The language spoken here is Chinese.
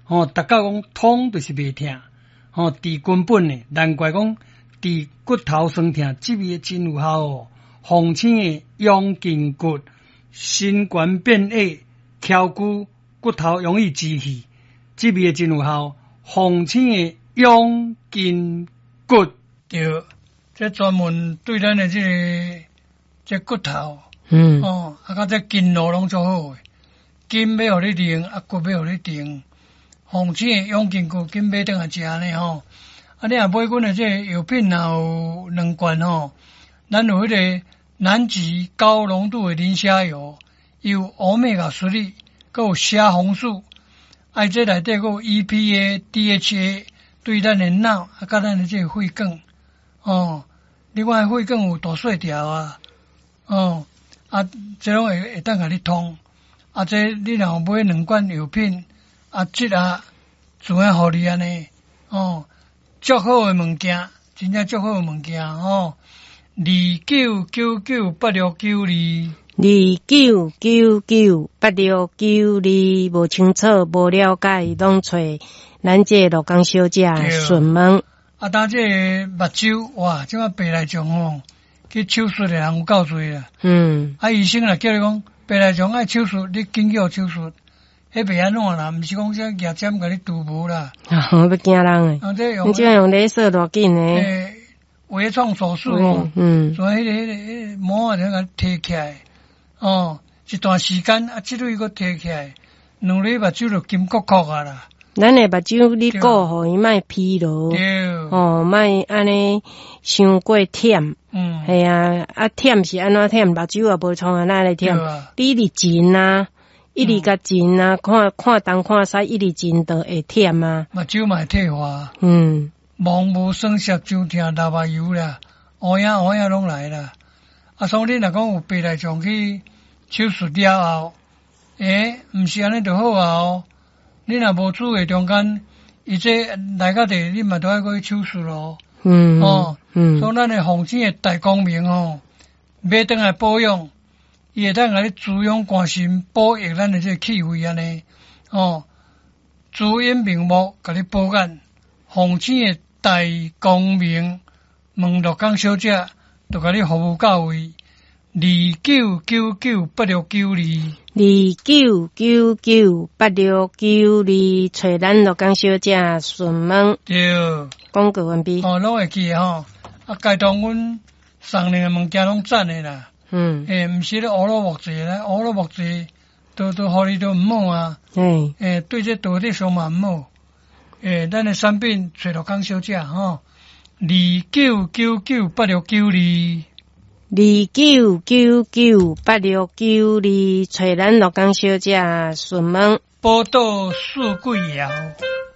大家讲痛就是袂痛，治根本呢，难怪讲治骨头酸痛这味真有效哦。红青的养筋骨，心冠变矮，翘骨骨头容易积气，这味真有效。红青的养筋骨，对，这专门对咱的这骨头，甲这筋络拢做好诶。筋要互你练，骨要互你定。红青的养筋骨，筋买倒来食呢吼。你若买阮的这药品若有2罐吼，咱有迄个南极高浓度的磷虾油，有欧米伽3，还有虾红素，这内底还有 EPA、DHA， 对咱的脑甲咱的这肺管，你看肺管有大细条啊，这拢会当甲你通。这你若买2罐药品，这自然互你安尼，足好诶物件，真正足好诶物件29998692，29998692，无清楚无了解，拢找咱这罗江小姐询问。当这目睭哇，即摆白内障去手术诶人有够多啦。医生若叫你讲白内障爱手术，你紧叫手术。迄袂安怎啦，毋是讲啥牙签甲你涂无啦。要惊人诶！你这用镭射多紧诶？微创手术所以迄个膜就甲摕起来，一段时间这类个摕起来，2日目睭就金箍箍啊啦。咱诶目睭你顾互伊莫疲劳，莫安尼伤过忝。系啊，忝是安怎忝？目睭也无创啊，哪来忝？你入前啊。一直甲前啊，看东看西，一直前都会忝啊。目睭嘛会退化。望无酸涩，就疼流目油啦，乌影拢来啦。所以你若讲有白内障去手术了后，毋是安尼就好啊你若无注意中间，伊这来到地，你嘛都爱去手术咯。所以咱的红星的大光明买倒来保养。伊会当甲你滋养肝肾，补益咱的这气血安尼，滋阴明目，甲你保养。红星的大光明，问罗江小姐，就甲你服务到位。29998692，29998692，找咱罗江小姐询问。对，广告完毕。拢会记该当阮送你的物件拢赞的啦。毋是咧乌鲁木齐咧，乌鲁木齐都互你都毋好啊。对这道德上嘛毋好。咱的产品找罗江小姐，29998692，29998692，找咱罗江小姐询问。宝岛四季谣。